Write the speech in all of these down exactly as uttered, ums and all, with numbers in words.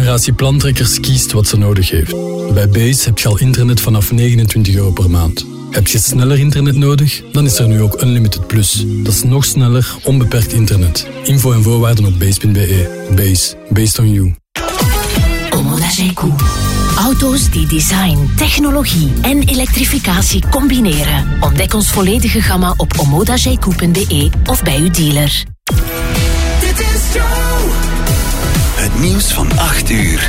generatie plantrekkers kiest wat ze nodig heeft. Bij Base heb je al internet vanaf negenentwintig euro per maand. Heb je sneller internet nodig? Dan is er nu ook Unlimited Plus. Dat is nog sneller, onbeperkt internet. Info en voorwaarden op base punt b e. Base. Based on you. Omoda J-Q. Auto's die design, technologie en elektrificatie combineren. Ontdek ons volledige gamma op omoda j q punt b e of bij uw dealer. Dit is Joe. Het nieuws van acht uur.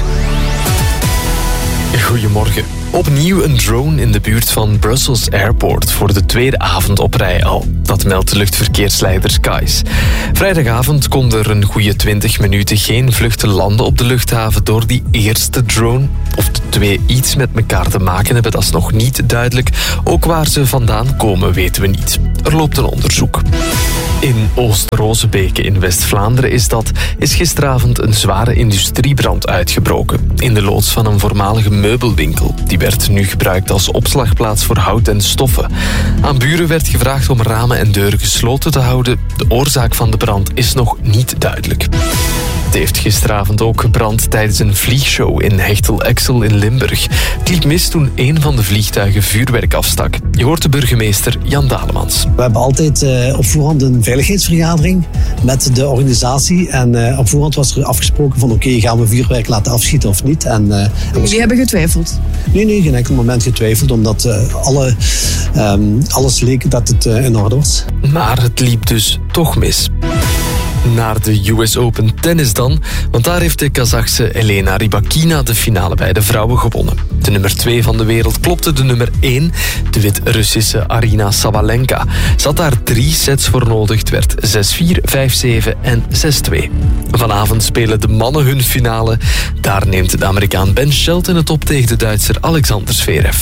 Goedemorgen. Opnieuw een drone in de buurt van Brussels Airport voor de tweede avond op rij al. Dat meldt de luchtverkeersleider Skies. Vrijdagavond kon er een goede twintig minuten geen vluchten landen op de luchthaven door die eerste drone. Of de twee iets met elkaar te maken hebben, dat is nog niet duidelijk. Ook waar ze vandaan komen weten we niet. Er loopt een onderzoek. In Oost-Rozebeke in West-Vlaanderen is dat, is gisteravond een zware industriebrand uitgebroken. In de loods van een voormalige meubelwinkel. Die werd nu gebruikt als opslagplaats voor hout en stoffen. Aan buren werd gevraagd om ramen en deuren gesloten te houden. De oorzaak van de brand is nog niet duidelijk. Het heeft gisteravond ook gebrand tijdens een vliegshow in Hechtel-Exel in Limburg. Het liep mis toen een van de vliegtuigen vuurwerk afstak. Je hoort de burgemeester Jan Dalemans. We hebben altijd uh, op voorhand een veiligheidsvergadering met de organisatie. En uh, op voorhand was er afgesproken van oké, okay, gaan we vuurwerk laten afschieten of niet. En, uh, Jullie was... hebben getwijfeld? Nee, nee, geen enkel moment getwijfeld. Omdat uh, alle, um, alles leek dat het uh, in orde was. Maar het liep dus toch mis. Naar de U S Open tennis dan, want daar heeft de Kazachse Elena Rybakina de finale bij de vrouwen gewonnen. De nummer twee van de wereld klopte de nummer één, de Wit-Russische Arina Sabalenka. Ze had daar drie sets voor nodig, het werd zes vier, vijf zeven en zes twee. Vanavond spelen de mannen hun finale. Daar neemt de Amerikaan Ben Shelton het op tegen de Duitser Alexander Zverev.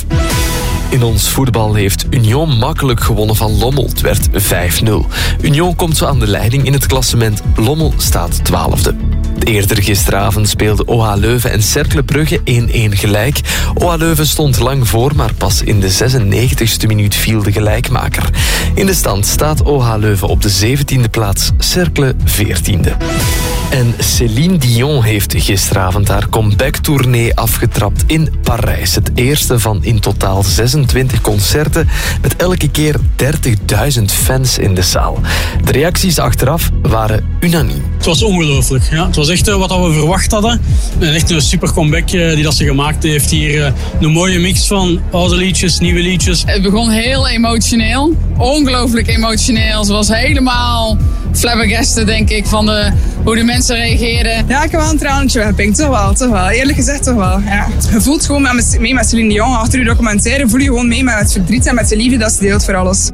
In ons voetbal heeft Union makkelijk gewonnen van Lommel. Het werd vijf nul. Union komt zo aan de leiding in het klassement. Lommel staat twaalfde. Eerder gisteravond speelden O H Leuven en Cercle Brugge één één gelijk. O H Leuven stond lang voor, maar pas in de zesennegentigste minuut viel de gelijkmaker. In de stand staat O H Leuven op de zeventiende plaats, Cercle veertiende. En Céline Dion heeft gisteravond haar comeback-tournee afgetrapt in Parijs. Het eerste van in totaal zesentwintig concerten met elke keer dertigduizend fans in de zaal. De reacties achteraf waren unaniem. Het was ongelooflijk. Ja. Het was echt wat we verwacht hadden. En echt een super comeback die dat ze gemaakt heeft hier. Een mooie mix van oude liedjes, nieuwe liedjes. Het begon heel emotioneel. Ongelooflijk emotioneel. Ze was helemaal flabbergasted, denk ik, van de, hoe de mensen reageerden. Ja, ik heb wel een traantje gepinkt. Toch wel, toch wel. Eerlijk gezegd, toch wel. Ja. Je voelt gewoon met, mee met Céline Dion. Achter je documentaire voel je gewoon mee met het verdriet en met de liefde dat ze deelt voor alles.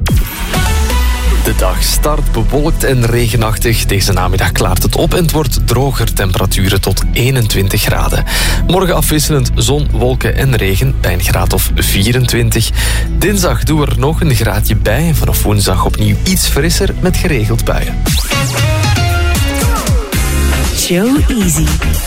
De dag start bewolkt en regenachtig. Deze namiddag klaart het op en het wordt droger, temperaturen tot eenentwintig graden. Morgen afwisselend zon, wolken en regen bij een graad of vierentwintig. Dinsdag doen we er nog een graadje bij en vanaf woensdag opnieuw iets frisser met geregeld buien. Joe Easy.